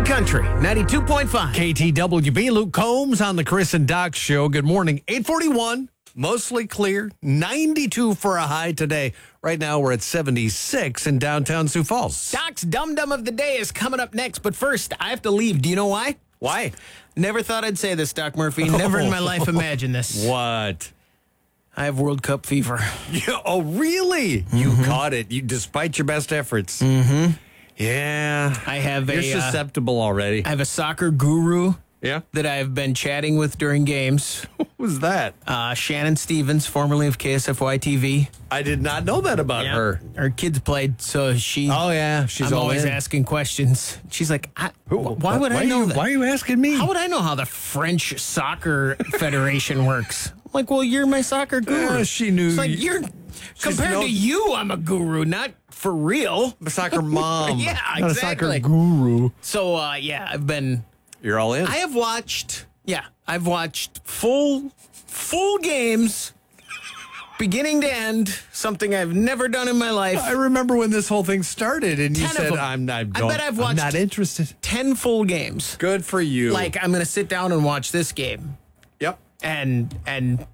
Big Country, 92.5. KTWB, Luke Combs on the Chris and Doc Show. Good morning. 841, mostly clear, 92 for a high today. Right now we're at 76 in downtown Sioux Falls. Doc's Dum Dum of the Day is coming up next, but first, I have to leave. Do you know why? Why? Never thought I'd say this, Doc Murphy. Never in my life imagined this. What? I have World Cup fever. Yeah, oh, really? You caught it, despite your best efforts. Mm-hmm. Yeah. I have You're susceptible already. I have a soccer guru Yeah? that I've been chatting with during games. What was that? Shannon Stevens, formerly of KSFY TV. I did not know that about her. Her kids played, so she... Oh, yeah. She's I'm all always in. asking questions. She's like, why would I know that? Why are you asking me? How would I know how the French Soccer Federation works? I'm like, well, you're my soccer guru. She knew. It's like, compared to you, I'm a guru, not for real. A soccer mom. Yeah, not exactly. a soccer guru. So, I've been... You're all in. I've watched full games, beginning to end, something I've never done in my life. I remember when this whole thing started, and you 10 of said, them. I'm watched not interested. 10 full games. Good for you. Like, I'm going to sit down and watch this game. Yep. And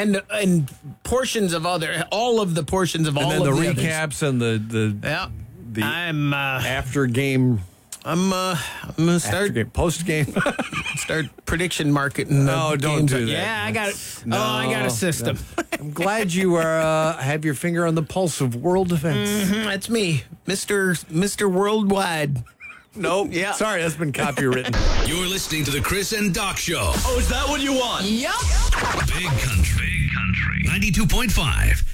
portions of all of the portions of all And of then the others. recaps and Yeah. the I'm after game. I'm gonna start Post game. start prediction marketing. No, don't do that. Yeah, I got it. No, I got a system. I'm glad you are have your finger on the pulse of world events. That's me, Mr. Worldwide. Nope. Yeah. Sorry, that's been copywritten. You're listening to the Chris and Doc Show. Oh, is that what you want? Yep. Big Country. 92.5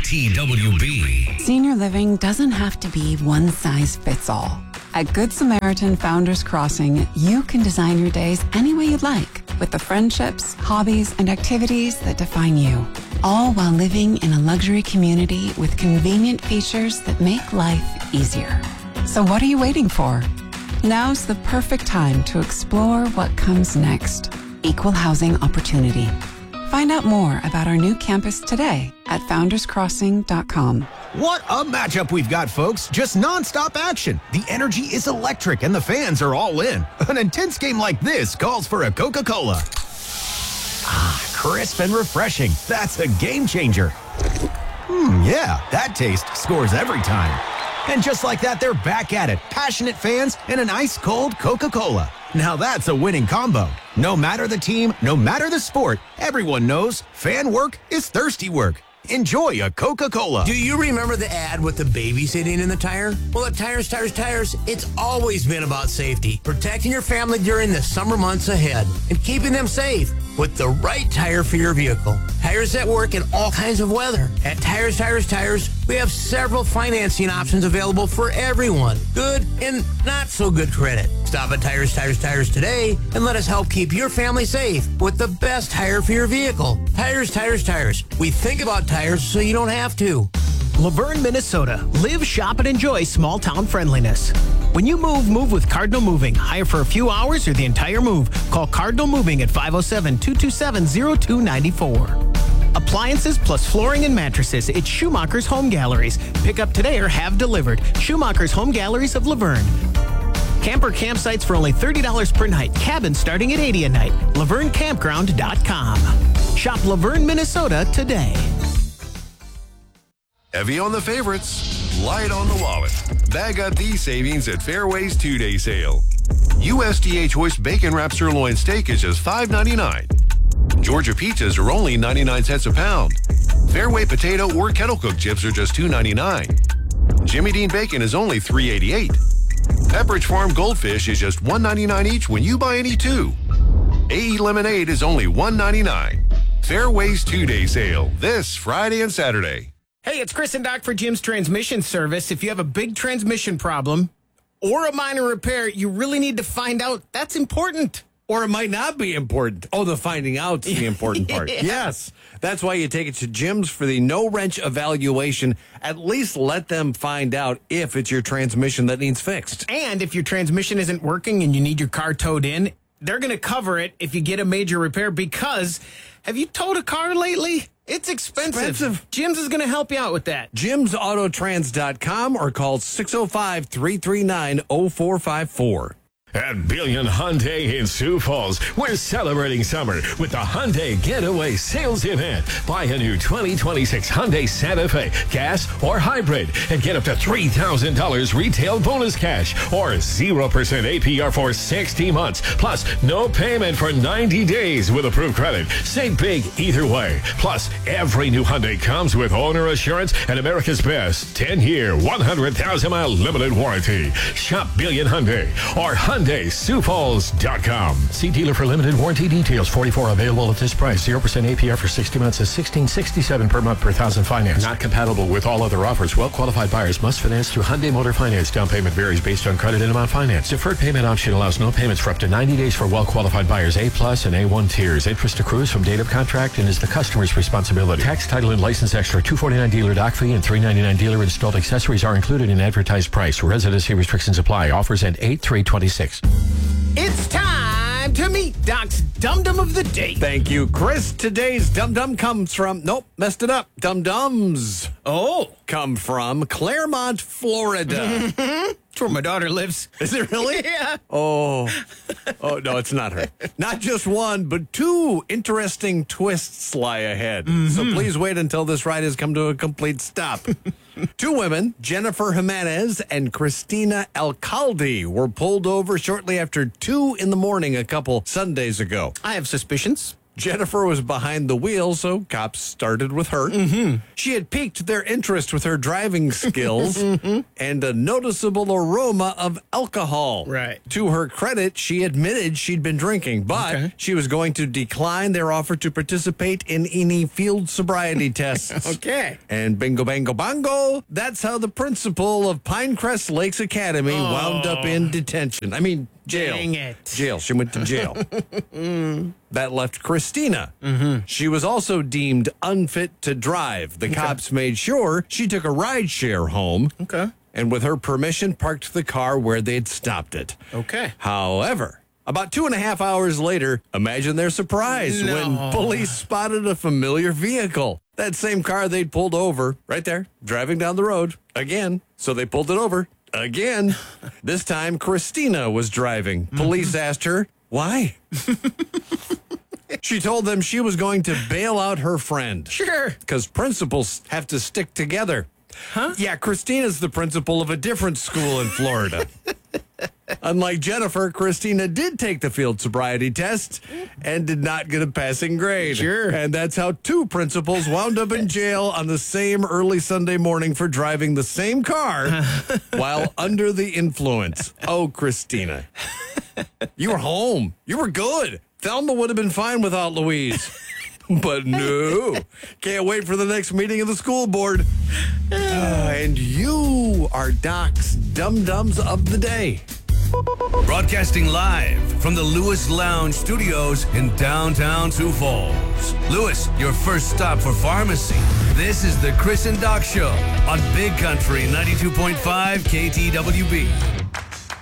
KTWB. Senior living doesn't have to be one size fits all. At Good Samaritan Founders Crossing, you can design your days any way you'd like with the friendships, hobbies, and activities that define you, all while living in a luxury community with convenient features that make life easier. So what are you waiting for? Now's the perfect time to explore what comes next. Equal housing opportunity. Find out more about our new campus today at founderscrossing.com. What a matchup we've got, folks. Just nonstop action. The energy is electric and the fans are all in. An intense game like this calls for a Coca-Cola. Ah, crisp and refreshing. That's a game changer. Yeah, that taste scores every time. And just like that, they're back at it. Passionate fans and an ice-cold Coca-Cola. Now that's a winning combo. No matter the team, no matter the sport, everyone knows fan work is thirsty work. Enjoy a Coca-Cola. Do you remember the ad with the baby sitting in the tire? Well, at Tires, it's always been about safety. Protecting your family during the summer months ahead and keeping them safe with the right tire for your vehicle. Tires that work in all kinds of weather. At Tires, we have several financing options available for everyone. Good and not so good credit. Stop at Tires today and let us help keep your family safe with the best tire for your vehicle. Tires. We think about tires so you don't have to. Laverne, Minnesota. Live, shop, and enjoy small town friendliness. When you move with Cardinal Moving. Hire for a few hours or the entire move. Call Cardinal Moving at 507-227-0294. Appliances plus flooring and mattresses. It's Schumacher's Home Galleries. Pick up today or have delivered. Schumacher's Home Galleries of Laverne. Camper campsites for only $30 per night. Cabins starting at $80 a night. LaverneCampground.com. Shop Laverne, Minnesota today. Heavy on the favorites, light on the wallet. Bag up these savings at Fairway's 2-day sale. USDA Choice Bacon Wrap Sirloin Steak is just $5.99. Georgia pizzas are only 99 cents a pound. Fairway potato or kettle cooked chips are just $2.99. Jimmy Dean bacon is only $3.88. Pepperidge Farm goldfish is just $1.99 each when you buy any two. AE lemonade is only $1.99. Fairway's 2-day sale this Friday and Saturday. Hey, it's Chris and Doc for Jim's Transmission Service. If you have a big transmission problem or a minor repair, you really need to find out. That's important. Or it might not be important. Oh, the finding out's the important part. Yeah. Yes. That's why you take it to Jim's for the no-wrench evaluation. At least let them find out if it's your transmission that needs fixed. And if your transmission isn't working and you need your car towed in, they're going to cover it if you get a major repair because have you towed a car lately? It's expensive. Jim's is going to help you out with that. JimsAutotrans.com or call 605-339-0454. At Billion Hyundai in Sioux Falls, we're celebrating summer with the Hyundai Getaway Sales Event. Buy a new 2026 Hyundai Santa Fe, gas or hybrid, and get up to $3,000 retail bonus cash or 0% APR for 60 months. Plus, no payment for 90 days with approved credit. Save big either way. Plus, every new Hyundai comes with owner assurance and America's Best 10-year, 100,000-mile limited warranty. Shop Billion Hyundai or HyundaiSiouxFalls.com. See dealer for limited warranty details. 44 available at this price. 0% APR for 60 months is $16.67 per month per thousand finance. Not compatible with all other offers. Well-qualified buyers must finance through Hyundai Motor Finance. Down payment varies based on credit and amount financed. Deferred payment option allows no payments for up to 90 days for well-qualified buyers. A-plus and A1 tiers. Interest accrues from date of contract and is the customer's responsibility. Tax, title, and license extra. $249 dealer dock fee and $399 dealer installed accessories are included in advertised price. Residency restrictions apply. Offers end 8/3/26. It's time to meet Doc's Dum-Dum of the Day. Thank you, Chris. Today's Dum-Dum comes from, nope, messed it up. Dum-Dums. Oh. Come from Claremont, Florida. That's where my daughter lives. Is it really? Yeah. Oh, no, it's not her. Not just one, but two interesting twists lie ahead. So please wait until this ride has come to a complete stop. Two women, Jennifer Jimenez and Christina Alcalde, were pulled over shortly after 2 in the morning a couple Sundays ago. I have suspicions. Jennifer was behind the wheel, so cops started with her. She had piqued their interest with her driving skills and a noticeable aroma of alcohol. Right. To her credit, she admitted she'd been drinking, but she was going to decline their offer to participate in any field sobriety tests. Okay. And bingo, bango, bongo, that's how the principal of Pinecrest Lakes Academy wound up in detention. I mean, jail. Dang it. Jail. She went to jail. That left Christina. She was also deemed unfit to drive. The cops made sure she took a ride share home. Okay. And with her permission, parked the car where they'd stopped it. Okay. However, about 2.5 hours later, imagine their surprise when police spotted a familiar vehicle. That same car they'd pulled over right there, driving down the road again. So they pulled it over again. This time, Christina was driving. Police asked her, why? She told them she was going to bail out her friend. Sure. Because principals have to stick together. Huh? Yeah, Christina's the principal of a different school in Florida. Unlike Jennifer, Christina did take the field sobriety test and did not get a passing grade. Sure. And that's how two principals wound up in jail on the same early Sunday morning for driving the same car while under the influence. Oh, Christina. You were home. You were good. Thelma would have been fine without Louise. But no. Can't wait for the next meeting of the school board. And you are Doc's Dum-Dums of the Day. Broadcasting live from the Lewis Lounge Studios in downtown Sioux Falls. Lewis, your first stop for pharmacy. This is the Chris and Doc Show on Big Country 92.5 KTWB.